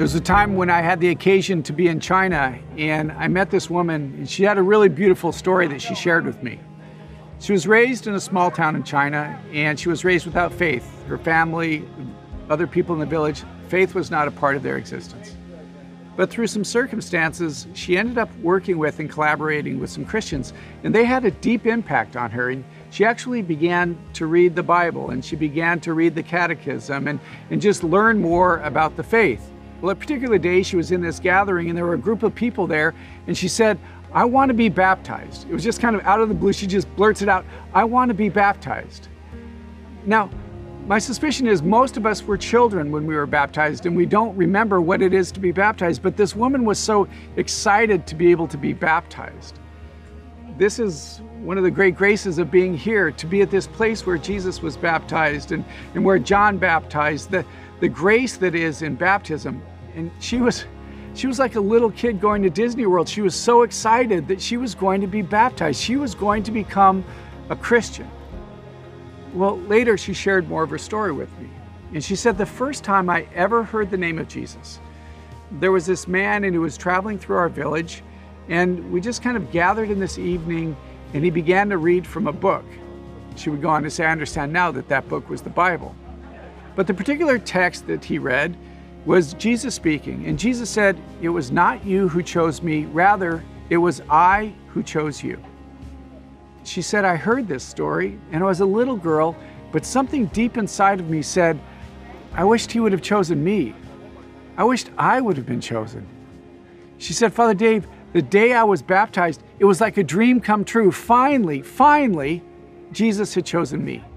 There was a time when I had the occasion to be in China, and I met this woman, and she had a really beautiful story that she shared with me. She was raised in a small town in China, and she was raised without faith. Her family, other people in the village, faith was not a part of their existence. But through some circumstances, she ended up working with and collaborating with some Christians, and they had a deep impact on her. And she actually began to read the Bible, and she began to read the Catechism and just learn more about the faith. Well, a particular day she was in this gathering, and there were a group of people there, and she said, "I want to be baptized." It was just kind of out of the blue. She just blurts it out, "I want to be baptized." Now, my suspicion is most of us were children when we were baptized, and we don't remember what it is to be baptized, but this woman was so excited to be able to be baptized. This is one of the great graces of being here, to be at this place where Jesus was baptized and where John baptized, the grace that is in baptism. And she was like a little kid going to Disney World. She was so excited that she was going to be baptized. She was going to become a Christian. Well, later she shared more of her story with me. And she said, the first time I ever heard the name of Jesus, there was this man, and he was traveling through our village, and we just kind of gathered in this evening, and he began to read from a book. She would go on to say, I understand now that that book was the Bible. But the particular text that he read was Jesus speaking. And Jesus said, "It was not you who chose me, rather it was I who chose you." She said, I heard this story, and I was a little girl, but something deep inside of me said, I wished he would have chosen me. I wished I would have been chosen. She said, Father Dave, the day I was baptized, it was like a dream come true. Finally, Jesus had chosen me.